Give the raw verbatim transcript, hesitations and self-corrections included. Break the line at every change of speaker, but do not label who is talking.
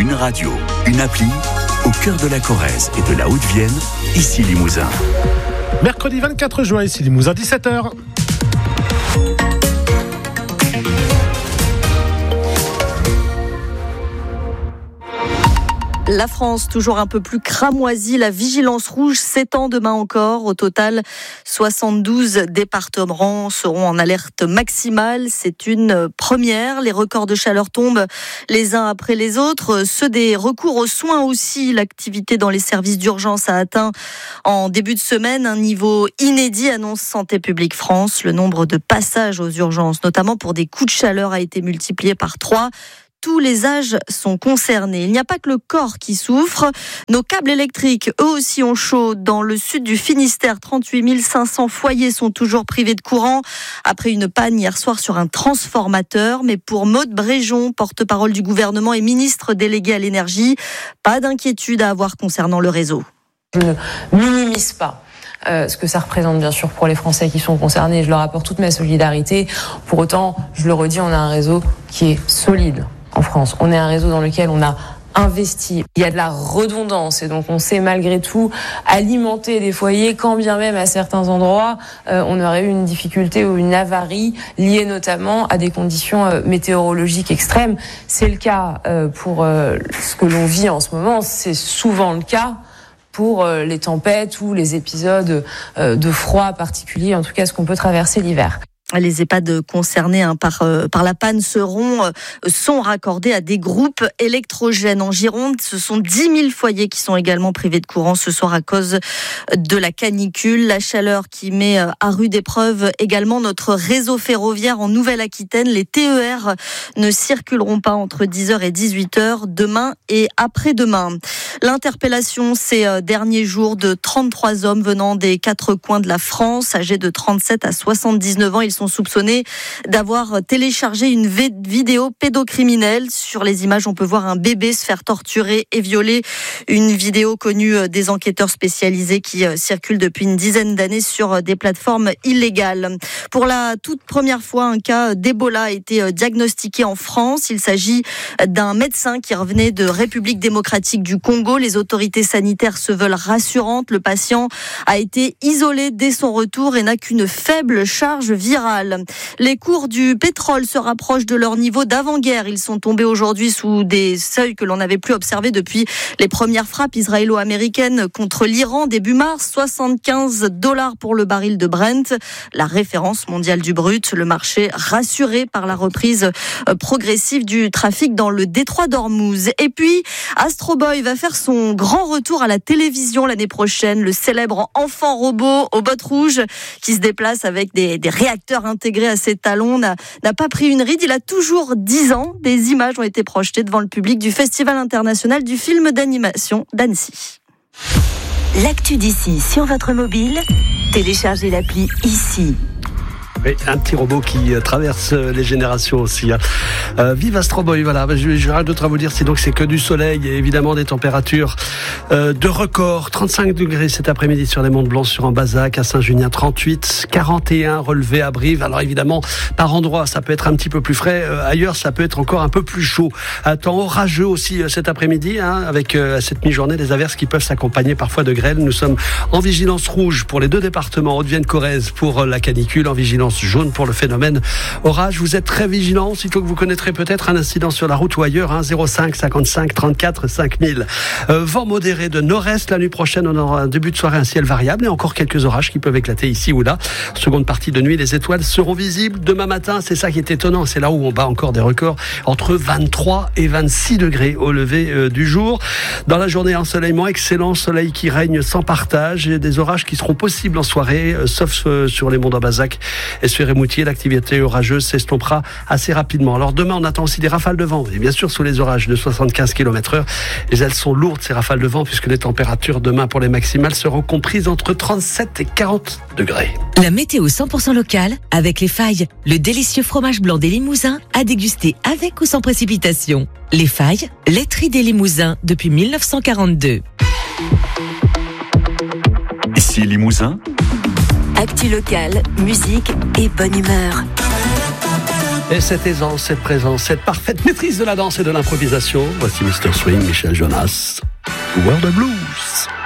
Une radio, une appli, au cœur de la Corrèze et de la Haute-Vienne, ici Limousin.
Mercredi vingt-quatre juin, ici Limousin, dix-sept heures.
La France, toujours un peu plus cramoisie. La vigilance rouge s'étend demain encore. Au total, soixante-douze départements seront en alerte maximale. C'est une première. Les records de chaleur tombent les uns après les autres. Ceux des recours aux soins aussi. L'activité dans les services d'urgence a atteint en début de semaine un niveau inédit, annonce Santé publique France. Le nombre de passages aux urgences, notamment pour des coups de chaleur, a été multiplié par trois. Tous les âges sont concernés. Il n'y a pas que le corps qui souffre. Nos câbles électriques, eux aussi, ont chaud. Dans le sud du Finistère, trente-huit mille cinq cents foyers sont toujours privés de courant après une panne hier soir sur un transformateur. Mais pour Maude Bréjon, porte-parole du gouvernement et ministre délégué à l'énergie, pas d'inquiétude à avoir concernant le réseau.
Je ne minimise pas Euh, ce que ça représente bien sûr pour les Français qui sont concernés. Je leur apporte toute ma solidarité. Pour autant, je le redis, on a un réseau qui est solide en France. On est un réseau dans lequel on a investi. Il y a de la redondance et donc on sait malgré tout alimenter des foyers quand bien même à certains endroits euh, on aurait eu une difficulté ou une avarie liée notamment à des conditions euh, météorologiques extrêmes. C'est le cas euh, pour euh, ce que l'on vit en ce moment. C'est souvent le cas pour les tempêtes ou les épisodes de froid particuliers, en tout cas ce qu'on peut traverser l'hiver.
Les EHPAD concernés hein, par, euh, par la panne seront, euh, sont raccordés à des groupes électrogènes. En Gironde, ce sont dix mille foyers qui sont également privés de courant ce soir à cause de la canicule. La chaleur qui met euh, à rude épreuve également notre réseau ferroviaire en Nouvelle-Aquitaine. Les T E R ne circuleront pas entre dix heures et dix-huit heures demain et après-demain. L'interpellation ces euh, derniers jours de trente-trois hommes venant des quatre coins de la France, âgés de trente-sept à soixante-dix-neuf ans. Ils sont soupçonnés d'avoir téléchargé une vidéo pédocriminelle. Sur les images, on peut voir un bébé se faire torturer et violer. Une vidéo connue des enquêteurs spécialisés qui circule depuis une dizaine d'années sur des plateformes illégales. Pour la toute première fois, un cas d'Ebola a été diagnostiqué en France. Il s'agit d'un médecin qui revenait de République démocratique du Congo. Les autorités sanitaires se veulent rassurantes. Le patient a été isolé dès son retour et n'a qu'une faible charge virale. Les cours du pétrole se rapprochent de leur niveau d'avant-guerre. Ils sont tombés aujourd'hui sous des seuils que l'on n'avait plus observés depuis les premières frappes israélo-américaines contre l'Iran début mars. soixante-quinze dollars pour le baril de Brent, la référence mondiale du brut. Le marché rassuré par la reprise progressive du trafic dans le détroit d'Ormuz. Et puis, Astro Boy va faire son grand retour à la télévision l'année prochaine. Le célèbre enfant robot aux bottes rouges qui se déplace avec des, des réacteurs intégré à ses talons n'a, n'a pas pris une ride. Il a toujours dix ans. Des images ont été projetées devant le public du Festival international du film d'animation d'Annecy.
L'actu d'ici sur votre mobile, téléchargez l'appli ici.
Oui, un petit robot qui traverse les générations aussi. Hein. Euh, vive Astro Boy, voilà. Je, je rien d'autre à vous dire, sinon que c'est que du soleil et évidemment des températures euh, de record. trente-cinq degrés cet après-midi sur les Monts de Blanc, sur Ambazac, à Saint-Junien trente-huit, quarante et un relevé à Brive. Alors évidemment, par endroit, ça peut être un petit peu plus frais. Euh, ailleurs, ça peut être encore un peu plus chaud. Un temps orageux aussi euh, cet après-midi, hein, avec euh, cette mi-journée des averses qui peuvent s'accompagner parfois de grêle. Nous sommes en vigilance rouge pour les deux départements, Haute-Vienne, Corrèze pour euh, la canicule, en vigilance jaune pour le phénomène orage. Vous êtes très vigilants, sitôt que vous connaîtrez peut-être un incident sur la route ou ailleurs, hein, zéro cinq cinquante-cinq trente-quatre cinq mille. Euh, vent modéré de nord-est. La nuit prochaine, on aura un début de soirée, un ciel variable et encore quelques orages qui peuvent éclater ici ou là. Seconde partie de nuit, les étoiles seront visibles. Demain matin, c'est ça qui est étonnant, c'est là où on bat encore des records, entre vingt-trois et vingt-six degrés au lever euh, du jour. Dans la journée, ensoleillement, excellent soleil qui règne sans partage et des orages qui seront possibles en soirée, euh, sauf euh, sur les monts d'Ambazac et sur Moutier. L'activité orageuse s'estompera assez rapidement. Alors demain, on attend aussi des rafales de vent, et bien sûr sous les orages de soixante-quinze kilomètres heure. Et elles sont lourdes, ces rafales de vent, puisque les températures demain pour les maximales seront comprises entre trente-sept et quarante degrés.
La météo cent pour cent locale, avec Les Failles, le délicieux fromage blanc des Limousins, à déguster avec ou sans précipitation. Les Failles, laiterie des Limousins depuis mille neuf cent quarante-deux.
Ici Limousin.
Actu locale, musique et bonne humeur.
Et cette aisance, cette présence, cette parfaite maîtrise de la danse et de l'improvisation. Voici mister Swing, Michel Jonas. World of Blues.